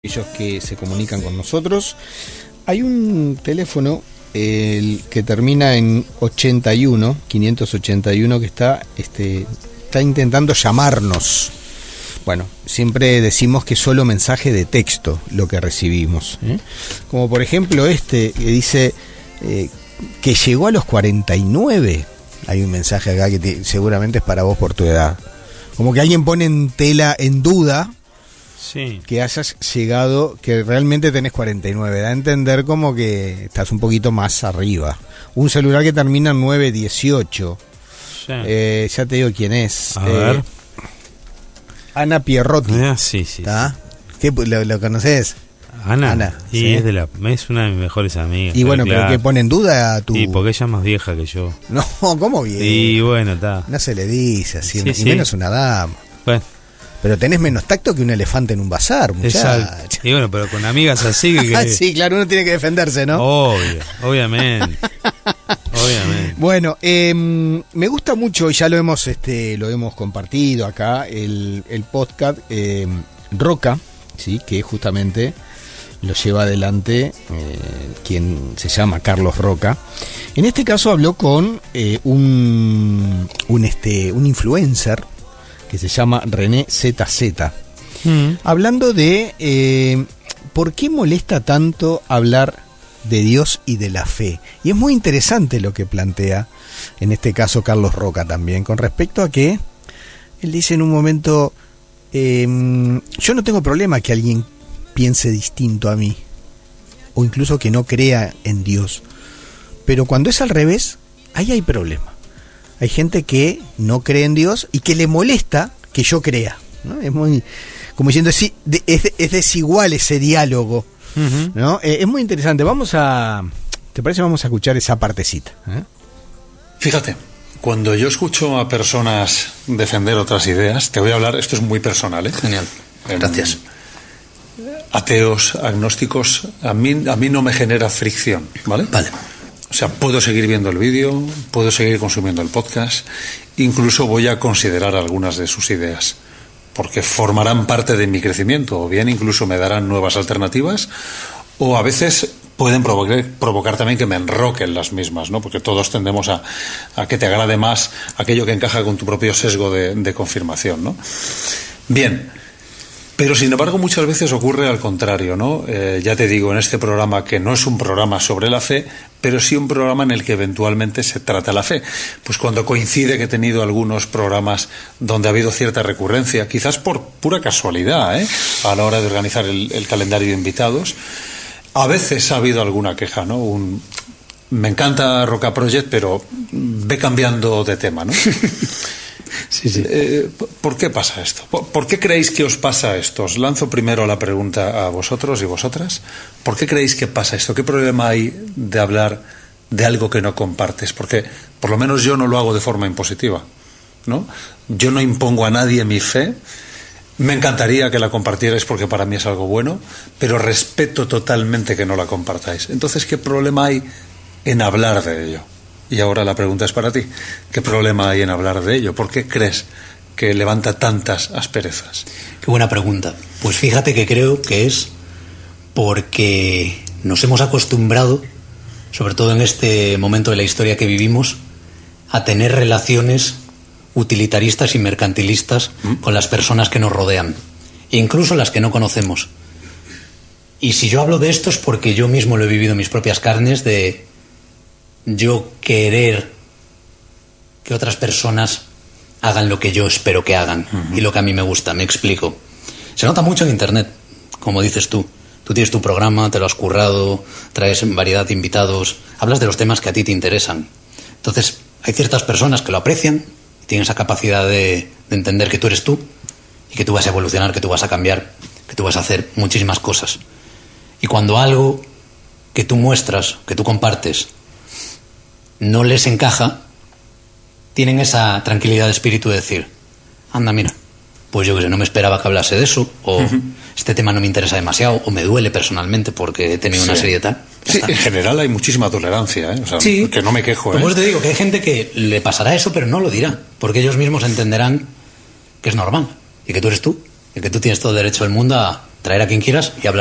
Ellos que se comunican con nosotros. Hay un teléfono el que termina en 81, 581, que está intentando llamarnos. Bueno, siempre decimos que solo mensaje de texto lo que recibimos, ¿eh? Como por ejemplo que dice que llegó a los 49. Hay un mensaje acá que seguramente es para vos por tu edad. Como que alguien pone en tela, en duda, sí, que hayas llegado, que realmente tenés 49. Da a entender como que estás un poquito más arriba. Un celular que termina en 918. Sí. Ya te digo quién es. A ver. Ana Pierrotti. Sí. ¿Qué, lo conoces? Ana. Y ¿sí? Es una de mis mejores amigas. Y bueno, claro, pero que pone en duda a tu... Sí, porque ella es más vieja que yo. No, ¿cómo vieja? Y bueno, está. No se le dice así, Sí, y menos una dama. Bueno. Pero tenés menos tacto que un elefante en un bazar, muchacha. Exacto. Y bueno, pero con amigas así que... Sí, claro, uno tiene que defenderse, ¿no? Obviamente. Bueno, me gusta mucho, y ya lo hemos compartido acá, el podcast Roca, ¿sí? Que justamente lo lleva adelante quien se llama Carlos Roca. En este caso habló con un influencer que se llama René ZZ, hablando de por qué molesta tanto hablar de Dios y de la fe. Y es muy interesante lo que plantea, en este caso Carlos Roca también, con respecto a que él dice en un momento, yo no tengo problema que alguien piense distinto a mí, o incluso que no crea en Dios, pero cuando es al revés, ahí hay problema. Hay gente que no cree en Dios y que le molesta que yo crea, ¿no? Es muy, como diciendo, sí, es desigual ese diálogo, ¿no? Es muy interesante. ¿Te parece? Vamos a escuchar esa partecita, ¿eh? Fíjate, cuando yo escucho a personas defender otras ideas, te voy a hablar, esto es muy personal, ¿eh? Genial, gracias. Ateos, agnósticos, a mí no me genera fricción, ¿vale? Vale. O sea, puedo seguir viendo el vídeo, puedo seguir consumiendo el podcast, incluso voy a considerar algunas de sus ideas, porque formarán parte de mi crecimiento, o bien incluso me darán nuevas alternativas, o a veces pueden provocar también que me enroquen las mismas, ¿no? Porque todos tendemos a que te agrade más aquello que encaja con tu propio sesgo de confirmación, ¿no? Bien. Pero sin embargo muchas veces ocurre al contrario, ¿no? Ya te digo, en este programa, que no es un programa sobre la fe, pero sí un programa en el que eventualmente se trata la fe. Pues cuando coincide que he tenido algunos programas donde ha habido cierta recurrencia, quizás por pura casualidad, a la hora de organizar el calendario de invitados, a veces ha habido alguna queja, ¿no? Me encanta Roca Project, pero ve cambiando de tema, ¿no? Sí. ¿Por qué pasa esto? ¿Por qué creéis que os pasa esto? Os lanzo primero la pregunta a vosotros y vosotras. ¿Por qué creéis que pasa esto? ¿Qué problema hay de hablar de algo que no compartes? Porque por lo menos yo no lo hago de forma impositiva, ¿no? Yo no impongo a nadie mi fe. Me encantaría que la compartierais porque para mí es algo bueno, pero respeto totalmente que no la compartáis. Entonces, ¿qué problema hay en hablar de ello? Y ahora la pregunta es para ti. ¿Qué problema hay en hablar de ello? ¿Por qué crees que levanta tantas asperezas? Qué buena pregunta. Pues fíjate que creo que es porque nos hemos acostumbrado, sobre todo en este momento de la historia que vivimos, a tener relaciones utilitaristas y mercantilistas con las personas que nos rodean, incluso las que no conocemos. Y si yo hablo de esto es porque yo mismo lo he vivido en mis propias carnes, de yo querer que otras personas hagan lo que yo espero que hagan y lo que a mí me gusta. Me explico. Se nota mucho en internet, como dices tú. Tú tienes tu programa, te lo has currado, traes variedad de invitados, hablas de los temas que a ti te interesan. Entonces, hay ciertas personas que lo aprecian y tienen esa capacidad de entender que tú eres tú y que tú vas a evolucionar, que tú vas a cambiar, que tú vas a hacer muchísimas cosas. Y cuando algo que tú muestras, que tú compartes, no les encaja, tienen esa tranquilidad de espíritu de decir, anda, mira, pues yo que sé, no me esperaba que hablase de eso, o este tema no me interesa demasiado, o me duele personalmente porque he tenido una serie de tal. Sí, en general hay muchísima tolerancia, O sea, sí, que no me quejo, Pues te digo que hay gente que le pasará eso, pero no lo dirá, porque ellos mismos entenderán que es normal, y que tú eres tú, y que tú tienes todo el derecho del mundo a traer a quien quieras y hablar